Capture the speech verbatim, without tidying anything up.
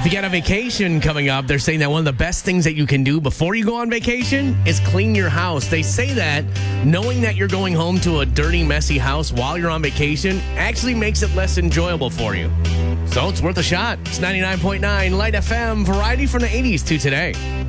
If you got a vacation coming up, they're saying that one of the best things that you can do before you go on vacation is clean your house. They say that knowing that you're going home to a dirty, messy house while you're on vacation actually makes it less enjoyable for you. So it's worth a shot. It's ninety-nine point nine Light F M, variety from the eighties to today.